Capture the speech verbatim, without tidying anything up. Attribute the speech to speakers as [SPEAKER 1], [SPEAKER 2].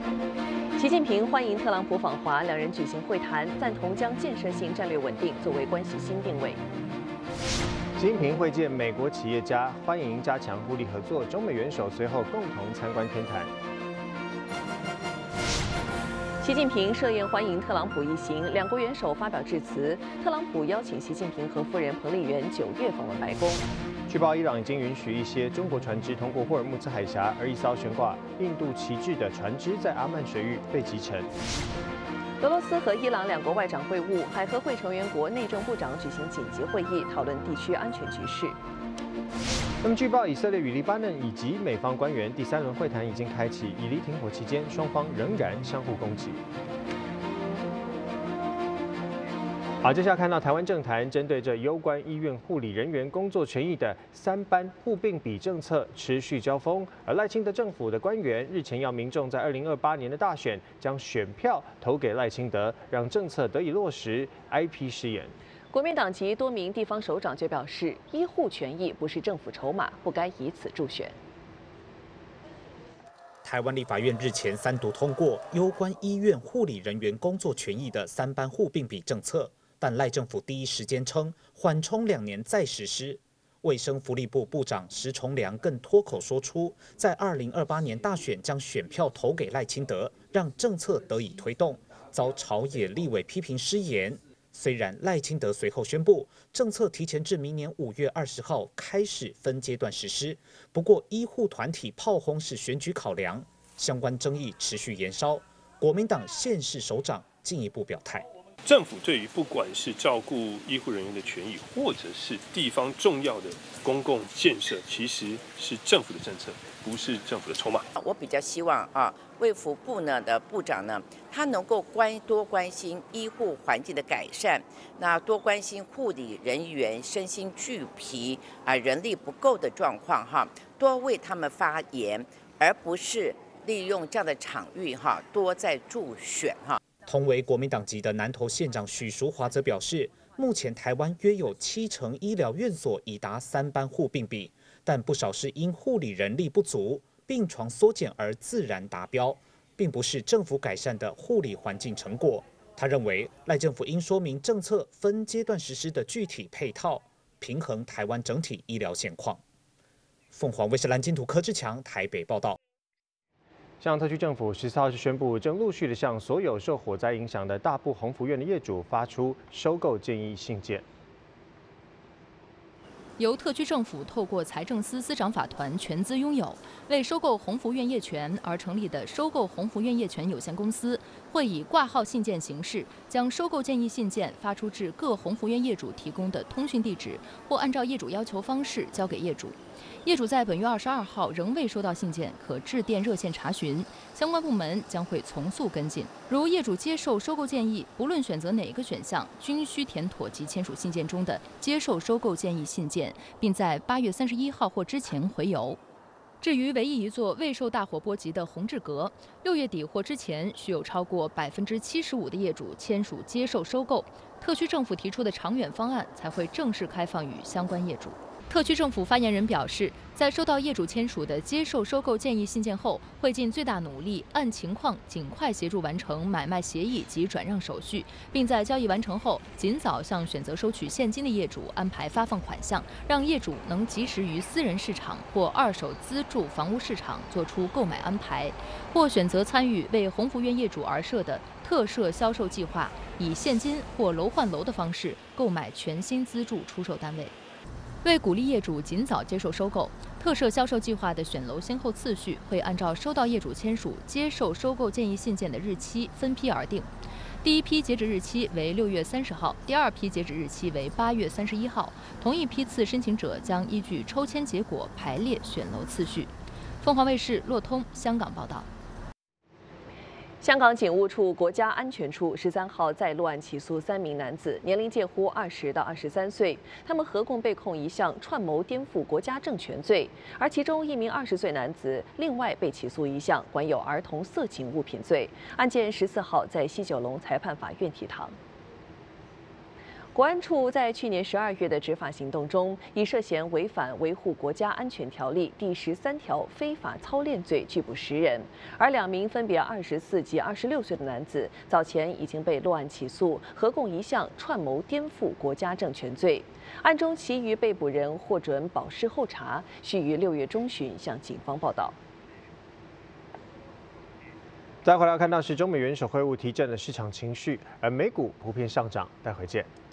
[SPEAKER 1] 习近平欢迎特朗普访华，两人举行会谈，赞同将建设性战略稳定作为关系新定位。
[SPEAKER 2] 习近平会见美国企业家，欢迎加强互利合作。中美元首随后共同参观天坛。
[SPEAKER 1] 习近平设宴欢迎特朗普一行，两国元首发表致辞。特朗普邀请习近平和夫人彭丽媛九月访问白宫。
[SPEAKER 2] 据报，伊朗已经允许一些中国船只通过霍尔木兹海峡，而一艘悬挂印度旗帜的船只在阿曼水域被击沉。
[SPEAKER 1] 俄罗斯和伊朗两国外长会晤，海合会成员国内政部长举行紧急会议，讨论地区安全局势。
[SPEAKER 2] 那么，据报，以色列与黎巴嫩以及美方官员第三轮会谈已经开启，以黎停火期间，双方仍然相互攻击。好，接下来看到台湾政坛针对这攸关医院护理人员工作权益的三班护病比政策持续交锋，而赖清德政府的官员日前要民众在二零二八年的大选将选票投给赖清德，让政策得以落实，哀批失言。
[SPEAKER 1] 国民党及多名地方首长却表示，医护权益不是政府筹码，不该以此助选。
[SPEAKER 3] 台湾立法院日前三读通过攸关医院护理人员工作权益的三班护病比政策，但赖政府第一时间称缓冲两年再实施。卫生福利部部长石崇良更脱口说出，在二零二八年大选将选票投给赖清德，让政策得以推动，遭朝野立委批评失言。虽然赖清德随后宣布政策提前至明年五月二十号开始分阶段实施，不过医护团体炮轰是选举考量，相关争议持续延烧。国民党县市首长进一步表态，
[SPEAKER 4] 政府对于不管是照顾医护人员的权益，或者是地方重要的公共建设，其实是政府的政策，不是政府的筹码。
[SPEAKER 5] 我比较希望啊，卫福部呢的部长呢，他能够关多关心医护环境的改善，那多关心护理人员身心俱疲啊，人力不够的状况哈，多为他们发言，而不是利用这样的场域哈，多在助选哈。
[SPEAKER 3] 同为国民党籍的南投县长许淑华则表示，目前台湾约有七成医疗院所已达三班护病比，但不少是因护理人力不足、病床缩减而自然达标，并不是政府改善的护理环境成果。他认为赖政府应说明政策分阶段实施的具体配套，平衡台湾整体医疗现况。凤凰卫视蓝金图柯志强台北报道。
[SPEAKER 2] 像特区政府十四号是宣布，正陆续的向所有受火灾影响的大部鸿福院的业主发出收购建议信件。
[SPEAKER 6] 由特区政府透过财政司司长法团全资拥有，为收购鸿福院业权而成立的收购鸿福院业权有限公司，会以挂号信件形式，将收购建议信件发出至各鸿福院业主提供的通讯地址，或按照业主要求方式交给业主。业主在本月二十二号仍未收到信件，可致电热线查询，相关部门将会从速跟进。如业主接受收购建议，不论选择哪一个选项，均需填妥及签署信件中的接受收购建议信件，并在八月三十一号或之前回邮。至于唯一一座未受大火波及的宏志阁，六月底或之前需有超过百分之七十五的业主签署接受收购，特区政府提出的长远方案才会正式开放予相关业主。特区政府发言人表示，在收到业主签署的接受收购建议信件后，会尽最大努力按情况尽快协助完成买卖协议及转让手续，并在交易完成后尽早向选择收取现金的业主安排发放款项，让业主能及时于私人市场或二手资助房屋市场做出购买安排，或选择参与为鸿福院业主而设的特设销售计划，以现金或楼换楼的方式购买全新资助出售单位。为鼓励业主尽早接受收购，特设销售计划的选楼先后次序会按照收到业主签署接受收购建议信件的日期分批而定。第一批截止日期为六月三十号，第二批截止日期为八月三十一号。同一批次申请者将依据抽签结果排列选楼次序。凤凰卫视骆通香港报道。
[SPEAKER 1] 香港警务处国家安全处十三号再落案起诉三名男子，年龄介乎二十到二十三岁，他们合共被控一项串谋颠覆国家政权罪，而其中一名二十岁男子另外被起诉一项管有儿童色情物品罪。案件十四号在西九龙裁判法院提堂。 国安处在去年十二月的执法行动中，以涉嫌违反《维护国家安全条例》第十三条非法操练罪拘捕十人，而两名分别二十四及二十六岁的男子，早前已经被落案起诉，合共一项串谋颠覆国家政权罪。案中其余被捕人获准保释候查，需于六月中旬向警方报到。
[SPEAKER 2] 再回来看到是中美元首会晤提振了市场情绪，而美股普遍上涨。待会见。